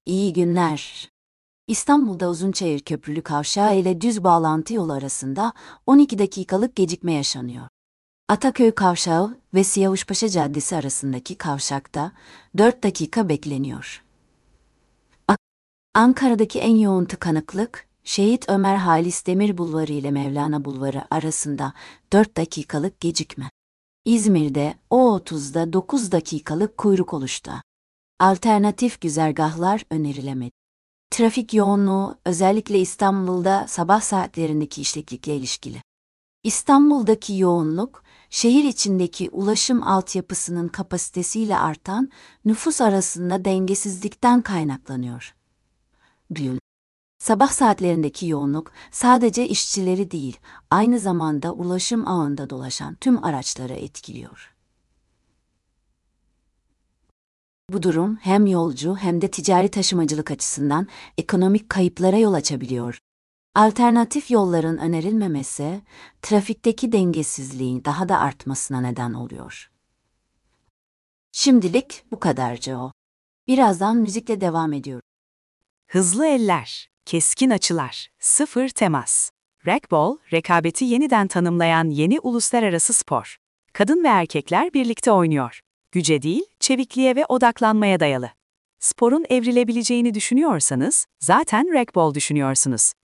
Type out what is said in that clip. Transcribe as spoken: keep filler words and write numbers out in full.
İyi günler. İstanbul'da Uzunçayır Köprülü Kavşağı ile düz bağlantı yolu arasında on iki dakikalık gecikme yaşanıyor. Ataköy Kavşağı ve Siyavuşpaşa Caddesi arasındaki kavşakta dört dakika bekleniyor. A- Ankara'daki en yoğun tıkanıklık, Şehit Ömer Halis Demir Bulvarı ile Mevlana Bulvarı arasında dört dakikalık gecikme. İzmir'de O otuzda dokuz dakikalık kuyruk oluştu. Alternatif güzergahlar önerilemedi. Trafik yoğunluğu özellikle İstanbul'da sabah saatlerindeki işleklikle ilişkili. İstanbul'daki yoğunluk, şehir içindeki ulaşım altyapısının kapasitesiyle artan nüfus arasında dengesizlikten kaynaklanıyor. Diyor. Sabah saatlerindeki yoğunluk sadece işçileri değil, aynı zamanda ulaşım ağında dolaşan tüm araçları etkiliyor. Bu durum hem yolcu hem de ticari taşımacılık açısından ekonomik kayıplara yol açabiliyor. Alternatif yolların önerilmemesi, trafikteki dengesizliğin daha da artmasına neden oluyor. Şimdilik bu kadarcı o. Birazdan müzikle devam ediyorum. Hızlı eller, keskin açılar, sıfır temas. Racquetball, rekabeti yeniden tanımlayan yeni uluslararası spor. Kadın ve erkekler birlikte oynuyor. Güce değil, çevikliğe ve odaklanmaya dayalı. Sporun evrilebileceğini düşünüyorsanız, zaten racquetball düşünüyorsunuz.